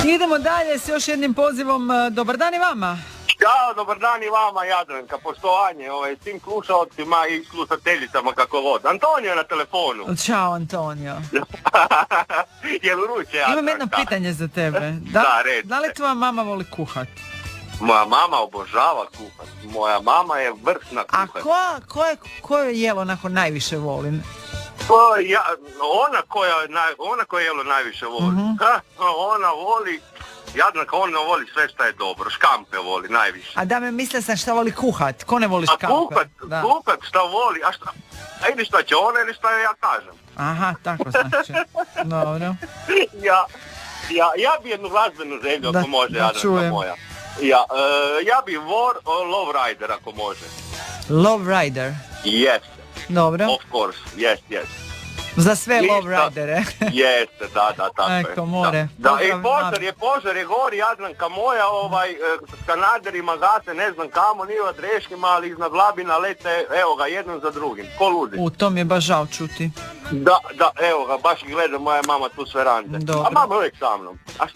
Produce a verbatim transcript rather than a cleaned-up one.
Idemo dalje s još jednim pozivom. Dobar dan i vama. Ćao, dobar dan i vama, Jadranka, poštovanje ovaj, svim slušalcima i slušateljicama kako god. Antonio je na telefonu. Ćao, Antonio. Jel vruće, Jadranka? Imam jedno pitanje za tebe. Da, da, recite. Da li tvoja mama voli kuhat? Moja mama obožava kuhat. Moja mama je vrsna kuhat. A ko, ko je, koje jelo onako najviše volim? O, ja, ona koja, naj, ona koja jelo najviše voli. Uh-huh. Ha, ona voli... Jadranka, ona voli sve što je dobro, škampe voli najviše. A da me mislila sam šta voli kuhat, ko ne voli škampe? A kuhat, da. kuhat šta voli, a šta, a ili šta će ona ili šta ja kažem. Aha, tako znači. Dobro. Ja, ja, ja bi jednu glazbenu želju da, ako može, da Jadranka čujem. moja. Ja, uh, ja bi War or Love Rider ako može. Love Rider? Yes. Dobro. Of course, yes, yes. Za sve Ništa. Love Ridere. Jeste, da, da, tako je. Eko, more. Da, da. i Pozdrav, požar je, požar je gori, Jadranka moja, ovaj, s kanaderima gase, ne znam kamo, nije od Reškima, ali iznad Labina lete, evo ga, jednom za drugim, ko ludi. U, to mi je baš žao čuti. Da, da, evo ga, baš gleda moja mama tu sve rande. Dobro. A mama je uvijek sa mnom. A